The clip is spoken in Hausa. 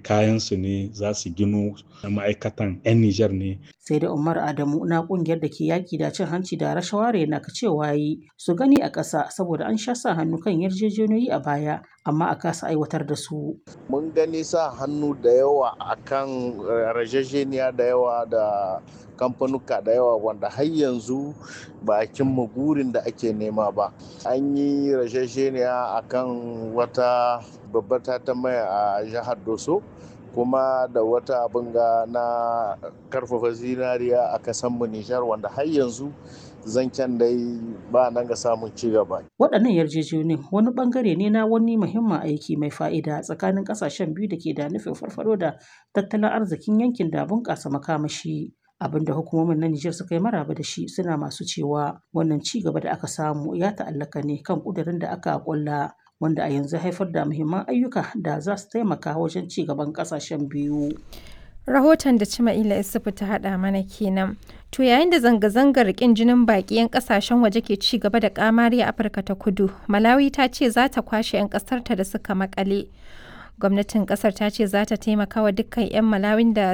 kayansu ne za su gino, ma'aikatan 'yan Nijar ne. Sai da Umar Adamu na kungiyar da ke yaki da cin hanci da rashawa na cewa yi su gani a ƙasa saboda an sha sa hannu kan yarjejeniyoyi a baya amma a kasa aiwatar da su. Mun gani sa hannu da yawa akan yarjejeniya da yawa da kamfanuka da yawa wanda har yanzu ba a cimma burin da ake nema ba. An yi yarjejeniya akan wata babbar mai a jihar Doso kuma da wata abin na karfafa zinariya a kasan Nijar wanda har yanzu zancen dai ba nan ga samun ci gaba. Waɗannan yarjejeniyoyin wani bangare ne na wani muhimmin aiki mai fa'ida tsakanin ƙasashen biyu da ke da nufin farfaɗo da tattalin arzikin yankin da bunƙasa makamashi. Abin da hukumomin na Nijar suka yi maraba da shi suna masu cewa wannan ci gaba da aka samu ya ta'allaka ne kan ƙudurin da aka ƙulla wanda a yanzu haifar da muhimman ayyuka da za su taimaka wajen ci gaban ƙasashen biyu. Rahoton da Cima'ila Isufu ta haɗa mana kenan. To yayin da zanga-zangar ƙin jinin baƙi 'yan ƙasashen waje ke ci gaba da ƙamari a Afirka ta Kudu, Malawi ta ce za ta kwashe 'yan ƙasarta da suka maƙale. Gwamnatin ƙasar ta ce za ta taimaka wa dukkan 'yan Malawin da